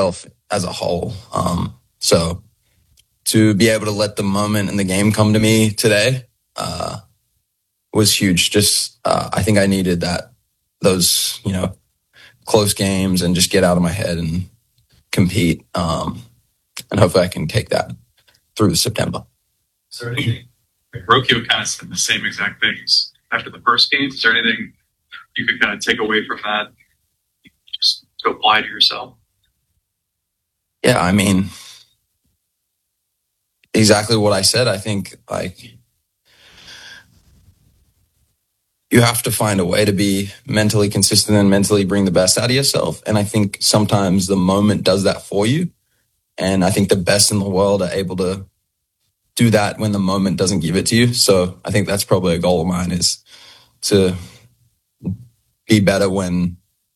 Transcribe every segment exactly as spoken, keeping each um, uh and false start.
myself as a whole. Um, so to be able to let the moment and the game come to me today uh, was huge. Just uh, I think I needed that, those, you know, close games and just get out of my head and compete. Um, and hopefully I can take that through September. Is there anything, Rocchio kind of said the same exact things after the first game. Is there anything you could kind of take away from that, just to apply to yourself? Yeah, I mean, exactly what I said. I think, like, you have to find a way to be mentally consistent and mentally bring the best out of yourself. And I think sometimes the moment does that for you. And I think the best in the world are able to do that when the moment doesn't give it to you. So I think that's probably a goal of mine, is to be better when,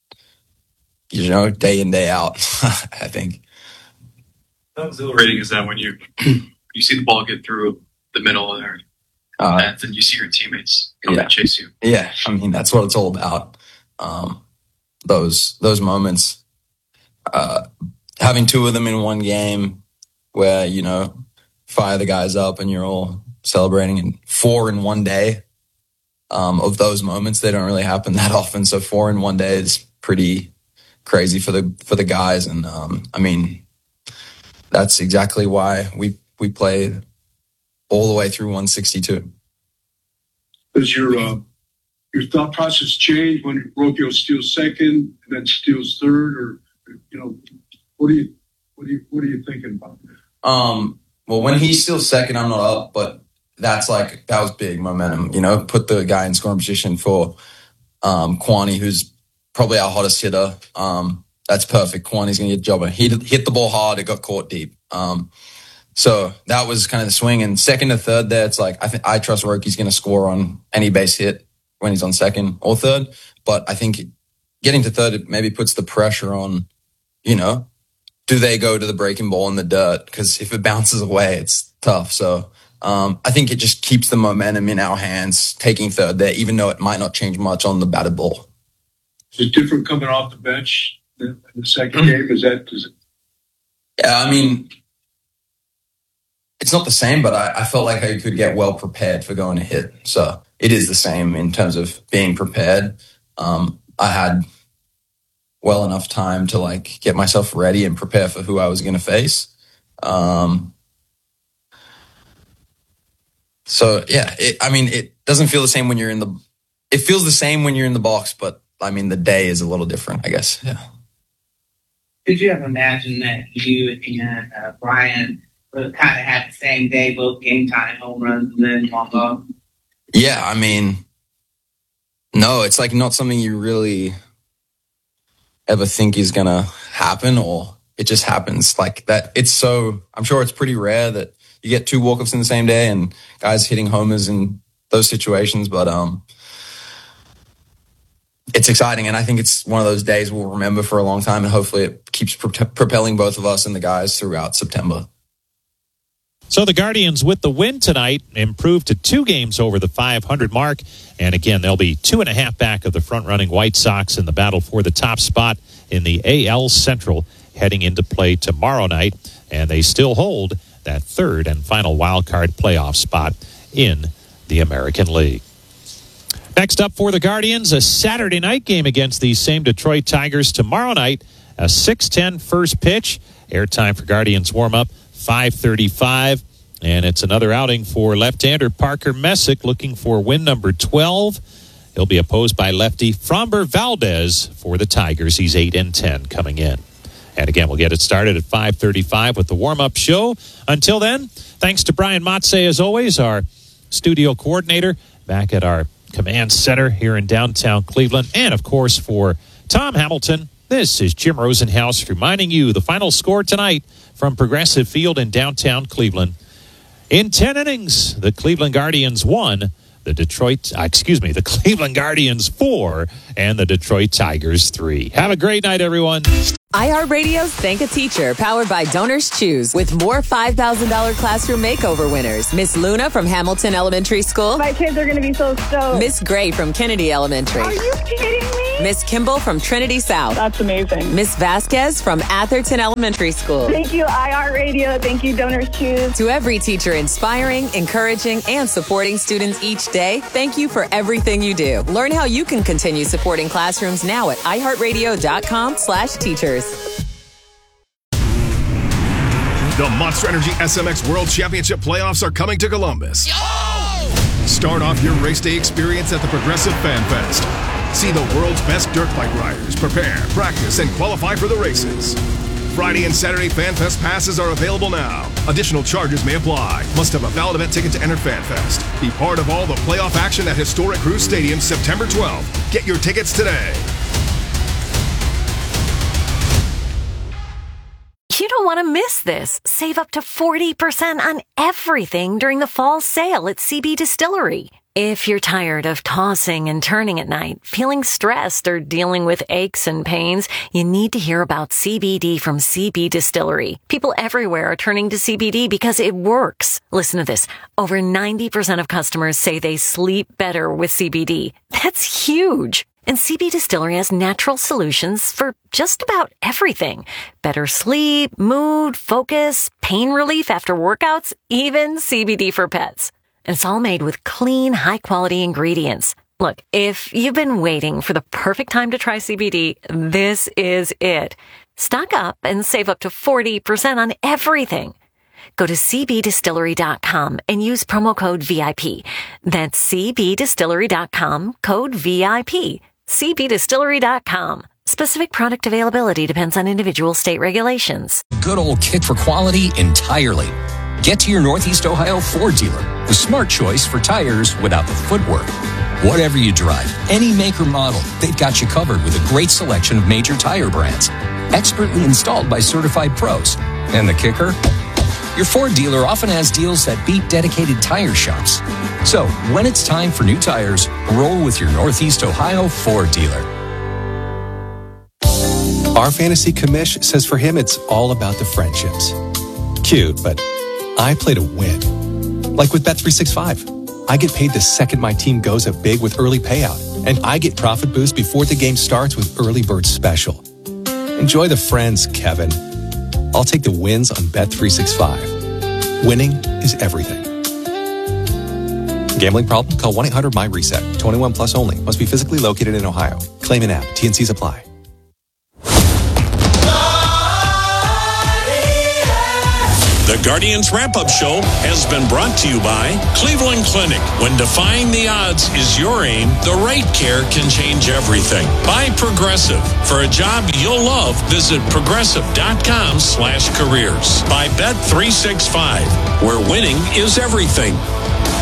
you know, day in, day out, I think. How exhilarating is that when you you see the ball get through the middle of there, uh, and then you see your teammates come yeah. and chase you? Yeah, I mean, that's what it's all about. Um, those those moments. Uh, having two of them in one game where, you know, fire the guys up and you're all celebrating, and four in one day um, of those moments, they don't really happen that often. So four in one day is pretty crazy for the for the guys. And um, I mean, that's exactly why we we play all the way through one sixty-two. Does your uh, your thought process change when Rocchio steals second and then steals third, or, you know, what do you what do you what are you thinking about? Um, well, when he steals second, I'm not up, but that's like that was big momentum. You know, put the guy in scoring position for um, Kwani, who's probably our hottest hitter. Um, that's perfect. Kwani's going to get a job. He hit the ball hard. It got caught deep. Um, so that was kind of the swing. And second to third there, it's like I think I trust Roki's going to score on any base hit when he's on second or third. But I think getting to third, it maybe puts the pressure on, you know, do they go to the breaking ball in the dirt? Because if it bounces away, it's tough. So um, I think it just keeps the momentum in our hands, taking third there, even though it might not change much on the batted ball. Is it different coming off the bench in the second game? Is that? Is it... Yeah, I mean, it's not the same, but I, I felt like I could get well prepared for going to hit. So it is the same in terms of being prepared. Um, I had well enough time to like get myself ready and prepare for who I was going to face. Um, so yeah, it, I mean, it doesn't feel the same when you're in the, it feels the same when you're in the box, but I mean, the day is a little different, I guess. Yeah. Could you ever imagine that you and uh, Brian would kind of have the same day, both game time home runs and then walk off? Yeah, I mean, no, it's like not something you really ever think is going to happen, or it just happens like that. It's so, I'm sure it's pretty rare that you get two walk-offs in the same day and guys hitting homers in those situations, but um, it's exciting. And I think it's one of those days we'll remember for a long time, and hopefully it keeps pro- propelling both of us and the guys throughout September. So the Guardians, with the win tonight, improved to two games over the five hundred mark. And again, they'll be two and a half back of the front-running White Sox in the battle for the top spot in the A L Central heading into play tomorrow night. And they still hold that third and final wild card playoff spot in the American League. Next up for the Guardians, a Saturday night game against these same Detroit Tigers tomorrow night. A six ten first pitch. Airtime for Guardians warm-up, five thirty-five. And it's another outing for left-hander Parker Messick, looking for win number twelve. He'll be opposed by lefty Framber Valdez for the Tigers. He's eight and ten coming in. And again, we'll get it started at five thirty-five with the warm-up show. Until then, thanks to Brian Motze, as always, our studio coordinator, back at our command center here in downtown Cleveland. And, of course, for Tom Hamilton, this is Jim Rosenhaus reminding you the final score tonight from Progressive Field in downtown Cleveland. In ten innings, the Cleveland Guardians won, the Detroit, uh, excuse me, the Cleveland Guardians four, and the Detroit Tigers three. Have a great night, everyone. iHeartRadio's Thank a Teacher, powered by Donors Choose, with more five thousand dollars classroom makeover winners. Miss Luna from Hamilton Elementary School. My kids are going to be so stoked. Miss Gray from Kennedy Elementary. Are you kidding me? Miss Kimball from Trinity South. That's amazing. Miss Vasquez from Atherton Elementary School. Thank you, iHeartRadio. Thank you, Donors Choose. To every teacher inspiring, encouraging, and supporting students each day, thank you for everything you do. Learn how you can continue supporting classrooms now at iHeartRadio.com slash teachers. The Monster Energy S M X World Championship playoffs are coming to Columbus. Yo! Start off your race day experience at the Progressive Fan Fest. See the world's best dirt bike riders prepare, practice, and qualify for the races. Friday and Saturday Fan Fest passes are available now. Additional charges may apply. Must have a valid event ticket to enter Fan Fest. Be part of all the playoff action at historic Cruise Stadium September twelfth. Get your tickets today. You don't want to miss this. Save up to forty percent on everything during the fall sale at C B Distillery. If you're tired of tossing and turning at night, feeling stressed, or dealing with aches and pains, you need to hear about C B D from C B Distillery. People everywhere are turning to C B D because it works. Listen to this. Over ninety percent of customers say they sleep better with C B D. That's huge. And C B Distillery has natural solutions for just about everything. Better sleep, mood, focus, pain relief after workouts, even C B D for pets. And it's all made with clean, high-quality ingredients. Look, if you've been waiting for the perfect time to try C B D, this is it. Stock up and save up to forty percent on everything. Go to c b distillery dot com and use promo code V I P. That's c b distillery dot com, code V I P. c b distillery dot com. Specific product availability depends on individual state regulations. Good old Kick for quality entirely. Get to your Northeast Ohio Ford dealer. The smart choice for tires without the footwork. Whatever you drive, any make or model, they've got you covered with a great selection of major tire brands. Expertly installed by certified pros. And the kicker? Your Ford dealer often has deals that beat dedicated tire shops. So, when it's time for new tires, roll with your Northeast Ohio Ford dealer. Our fantasy commish says for him it's all about the friendships. Cute, but I play to win. Like with Bet three sixty-five. I get paid the second my team goes up big with early payout. And I get profit boost before the game starts with Early Bird Special. Enjoy the friends, Kevin. I'll take the wins on Bet three sixty-five. Winning is everything. Gambling problem? Call one eight hundred M Y reset. twenty-one plus only. Must be physically located in Ohio. Claim an app. T N Cs apply. The Guardians Wrap-Up Show has been brought to you by Cleveland Clinic. When defying the odds is your aim, the right care can change everything. By Progressive. For a job you'll love, visit progressive.com slash careers. By Bet three sixty-five, where winning is everything.